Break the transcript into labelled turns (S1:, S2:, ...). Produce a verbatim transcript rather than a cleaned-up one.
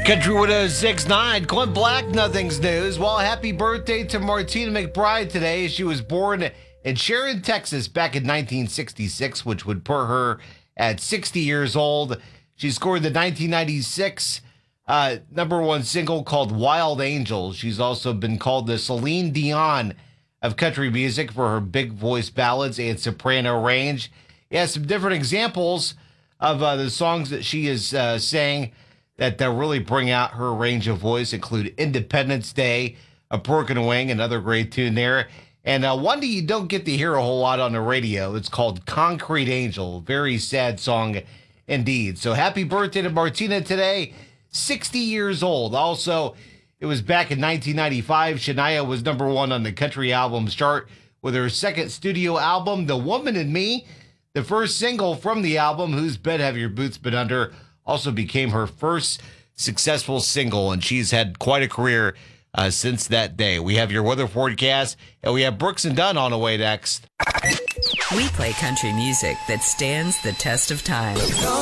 S1: Country one oh six point nine, Clint Black, Nothing's News. Well, happy birthday to Martina McBride today. She was born in Sharon, Texas back in nineteen sixty-six, which would put her at sixty years old. She scored the nineteen ninety-six uh, number one single called Wild Angel. She's also been called the Celine Dion of country music for her big voice ballads and soprano range. Yeah, some different examples of uh, the songs that she is uh, sang that uh, really bring out her range of voice include Independence Day, A Broken Wing, another great tune there. And uh, one that you don't get to hear a whole lot on the radio. It's called Concrete Angel. Very sad song indeed. So happy birthday to Martina today, sixty years old. Also, it was back in nineteen ninety-five. Shania was number one on the country albums chart with her second studio album, The Woman in Me. The first single from the album, Whose Bed Have Your Boots Been Under, also became her first successful single, and she's had quite a career uh, since that day. We have your weather forecast, and we have Brooks and Dunn on the way next.
S2: We play country music that stands the test of time.